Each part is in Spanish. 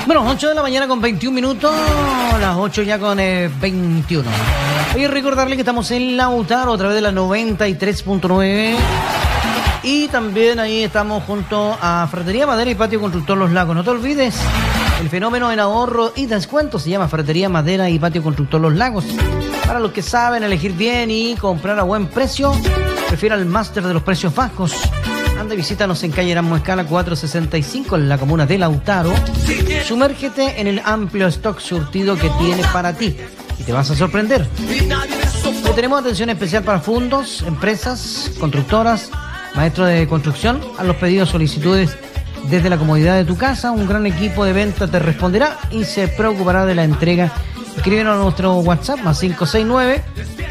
Bueno, 8 de la mañana con 21 minutos, las 8 ya con 21. Hoy recordarle que estamos en Lautaro a través de la 93.9 y también ahí estamos junto a Ferretería Madera y Patio Constructor Los Lagos. No te olvides, el fenómeno en ahorro y descuento se llama Ferretería Madera y Patio Constructor Los Lagos. Para los que saben elegir bien y comprar a buen precio, prefiera el máster de los precios bajos. Anda y visítanos en calle Erasmo Escala 465 en la comuna de Lautaro. Sumérgete en el amplio stock surtido que tiene para ti y te vas a sorprender. Hoy tenemos atención especial para fondos, empresas, constructoras, maestros de construcción. A los pedidos, solicitudes desde la comodidad de tu casa, un gran equipo de venta te responderá y se preocupará de la entrega. Escríbenos a nuestro WhatsApp más 569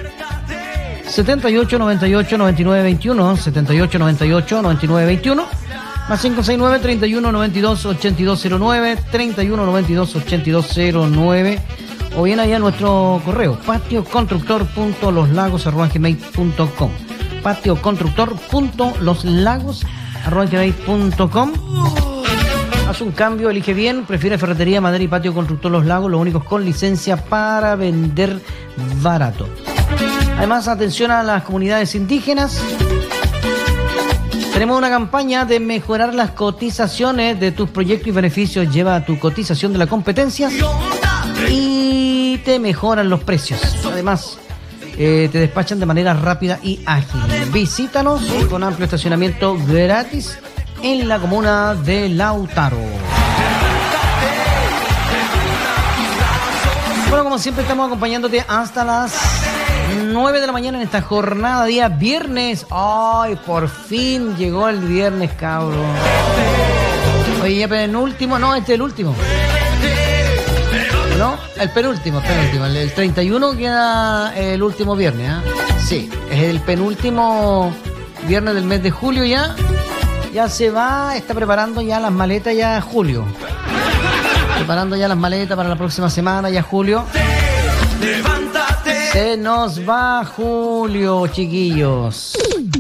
78 98 99 21, 78 98 99 21, más 569 31 92 8209, 31 92 8209, o bien allá nuestro correo patioconstructor.loslagos@gmail.com, patioconstructor.loslagos@gmail.com. Haz un cambio, elige bien, prefiere Ferretería Madera y Patio Constructor Los Lagos, los únicos con licencia para vender barato. Además, atención a las comunidades indígenas. Tenemos una campaña de mejorar las cotizaciones de tus proyectos y beneficios. Lleva tu cotización de la competencia y te mejoran los precios. Además, te despachan de manera rápida y ágil. Visítanos con amplio estacionamiento gratis en la comuna de Lautaro. Bueno, como siempre estamos acompañándote hasta las 9 de la mañana en esta jornada, día viernes. Ay, por fin llegó el viernes, cabrón. Oye, ya penúltimo, no, este es el último. No, el penúltimo. El 31 queda el último viernes, ¿eh? Sí, es el penúltimo viernes del mes de julio ya. Ya se va, está preparando ya las maletas ya Julio. Preparando ya las maletas para la próxima semana, ya Julio. Se nos va Julio, chiquillos.